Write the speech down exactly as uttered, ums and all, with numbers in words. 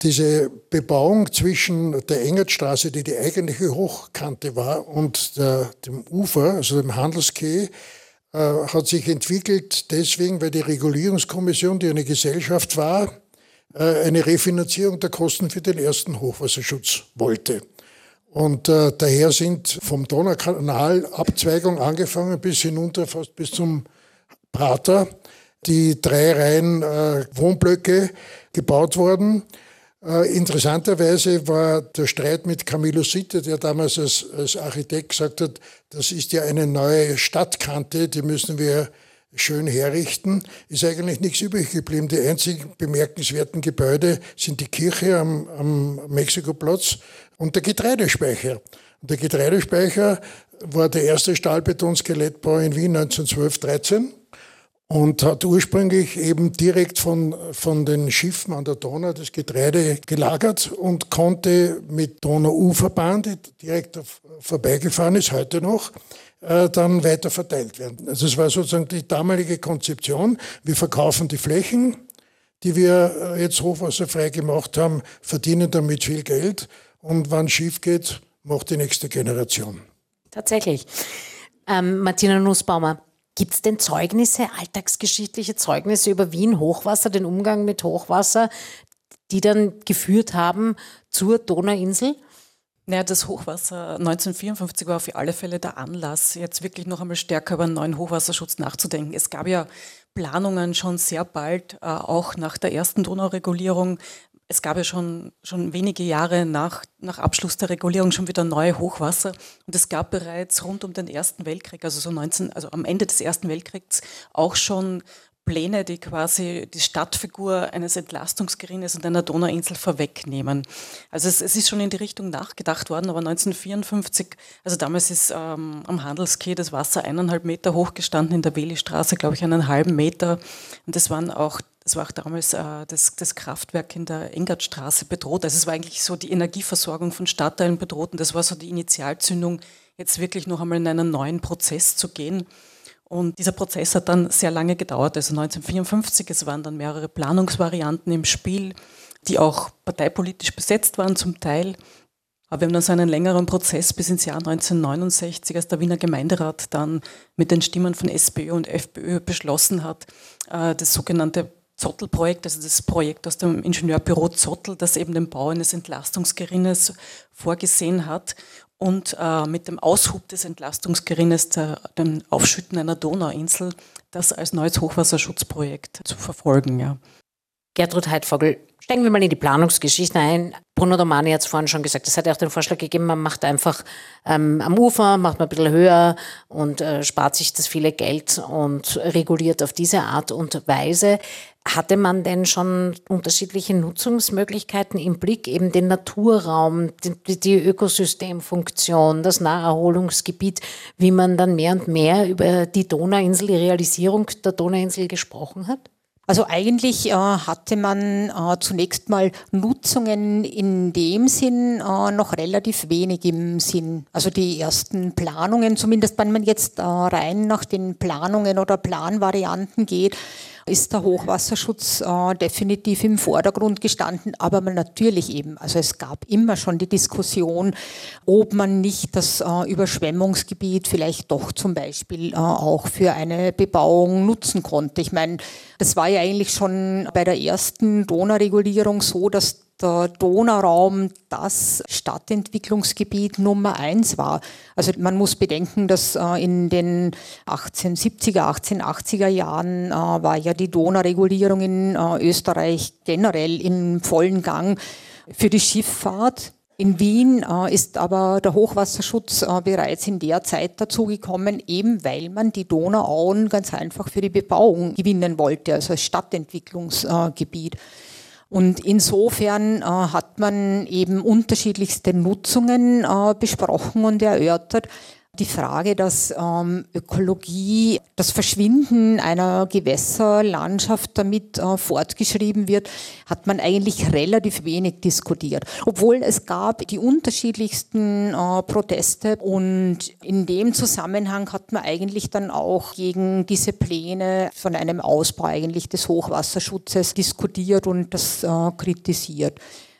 diese Bebauung zwischen der Engertstraße, die die eigentliche Hochkante war, und der, dem Ufer, also dem Handelsquai, äh, hat sich entwickelt deswegen, weil die Regulierungskommission, die eine Gesellschaft war, äh, eine Refinanzierung der Kosten für den ersten Hochwasserschutz wollte. Und äh, daher sind vom Donaukanal Abzweigung angefangen bis hinunter, fast bis zum Prater, die drei Reihen äh, Wohnblöcke gebaut worden. Äh, interessanterweise war der Streit mit Camillo Sitte, der damals als, als Architekt gesagt hat, das ist ja eine neue Stadtkante, die müssen wir schön herrichten, ist eigentlich nichts übrig geblieben. Die einzigen bemerkenswerten Gebäude sind die Kirche am, am Mexikoplatz und der Getreidespeicher. Und der Getreidespeicher war der erste Stahlbetonskelettbau in Wien neunzehnhundertzwölf dreizehn. Und hat ursprünglich eben direkt von, von den Schiffen an der Donau das Getreide gelagert und konnte mit Donauuferbahn, die direkt vorbeigefahren ist, heute noch, äh, dann weiter verteilt werden. Also es war sozusagen die damalige Konzeption. Wir verkaufen die Flächen, die wir jetzt hochwasserfrei gemacht haben, verdienen damit viel Geld und wenn es schief geht, macht die nächste Generation. Tatsächlich. Ähm, Martina Nussbaumer, gibt es denn Zeugnisse, alltagsgeschichtliche Zeugnisse über Wien, Hochwasser, den Umgang mit Hochwasser, die dann geführt haben zur Donauinsel? Naja, das Hochwasser neunzehnhundertvierundfünfzig war auf alle Fälle der Anlass, jetzt wirklich noch einmal stärker über einen neuen Hochwasserschutz nachzudenken. Es gab ja Planungen schon sehr bald, äh, auch nach der ersten Donauregulierung. Es gab ja schon, schon wenige Jahre nach, nach Abschluss der Regulierung schon wieder neue Hochwasser. Und es gab bereits rund um den Ersten Weltkrieg, also so neunzehn, also am Ende des Ersten Weltkriegs, auch schon Pläne, die quasi die Stadtfigur eines Entlastungsgerinnes und einer Donauinsel vorwegnehmen. Also es, es ist schon in die Richtung nachgedacht worden, aber neunzehnhundertvierundfünfzig, also damals ist ähm, am Handelsquai das Wasser eineinhalb Meter hochgestanden, in der Welistraße, glaube ich, einen halben Meter. Und das waren auch Das war auch damals äh, das, das Kraftwerk in der Engertstraße bedroht. Also es war eigentlich so die Energieversorgung von Stadtteilen bedroht und das war so die Initialzündung, jetzt wirklich noch einmal in einen neuen Prozess zu gehen. Und dieser Prozess hat dann sehr lange gedauert, also neunzehnhundertvierundfünfzig, es waren dann mehrere Planungsvarianten im Spiel, die auch parteipolitisch besetzt waren zum Teil. Aber wir haben dann so einen längeren Prozess bis ins Jahr neunzehnhundertneunundsechzig, als der Wiener Gemeinderat dann mit den Stimmen von SPÖ und FPÖ beschlossen hat, äh, das sogenannte Zottel-Projekt, also das Projekt aus dem Ingenieurbüro Zottel, das eben den Bau eines Entlastungsgerinnes vorgesehen hat und äh, mit dem Aushub des Entlastungsgerinnes, der, dem Aufschütten einer Donauinsel, das als neues Hochwasserschutzprojekt zu verfolgen. Ja. Gertrud Heidvogel, steigen wir mal in die Planungsgeschichte ein. Bruno Domani hat es vorhin schon gesagt, es hat ja auch den Vorschlag gegeben, man macht einfach ähm, am Ufer, macht man ein bisschen höher und äh, spart sich das viele Geld und reguliert auf diese Art und Weise. Hatte man denn schon unterschiedliche Nutzungsmöglichkeiten im Blick, eben den Naturraum, die, die Ökosystemfunktion, das Naherholungsgebiet, wie man dann mehr und mehr über die Donauinsel, die Realisierung der Donauinsel gesprochen hat? Also eigentlich äh, hatte man äh, zunächst mal Nutzungen in dem Sinn äh, noch relativ wenig im Sinn. Also die ersten Planungen, zumindest wenn man jetzt äh, rein nach den Planungen oder Planvarianten geht, ist der Hochwasserschutz äh, definitiv im Vordergrund gestanden, aber man natürlich eben, also es gab immer schon die Diskussion, ob man nicht das äh, Überschwemmungsgebiet vielleicht doch zum Beispiel äh, auch für eine Bebauung nutzen konnte. Ich meine, das war ja eigentlich schon bei der ersten Donauregulierung so, dass der Donauraum das Stadtentwicklungsgebiet Nummer eins war. Also man muss bedenken, dass äh, in den achtzehnhundertsiebziger, achtzehnhundertachtziger Jahren äh, war ja die Donauregulierung in äh, Österreich generell im vollen Gang für die Schifffahrt. In Wien äh, ist aber der Hochwasserschutz äh, bereits in der Zeit dazugekommen, eben weil man die Donauauen ganz einfach für die Bebauung gewinnen wollte, also als Stadtentwicklungsgebiet. Äh, Und insofern äh, hat man eben unterschiedlichste Nutzungen äh, besprochen und erörtert. Die Frage, dass ähm, Ökologie, das Verschwinden einer Gewässerlandschaft damit äh, fortgeschrieben wird, hat man eigentlich relativ wenig diskutiert. Obwohl es gab die unterschiedlichsten äh, Proteste und in dem Zusammenhang hat man eigentlich dann auch gegen diese Pläne von einem Ausbau eigentlich des Hochwasserschutzes diskutiert und das äh, kritisiert.